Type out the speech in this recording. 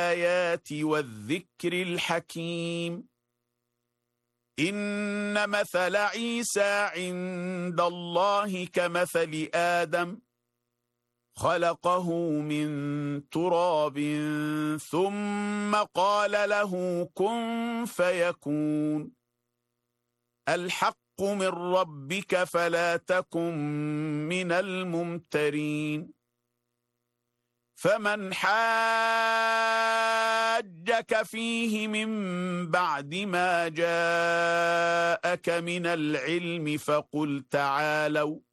الآيات والذكر الحكيم. إن مثل عيسى عند الله كمثل آدم خلقه من تراب ثم قال له كن فيكون. الحق من ربك فلا تكن من الممترين. فمن حاجك فيه من بعد ما جاءك من العلم فقل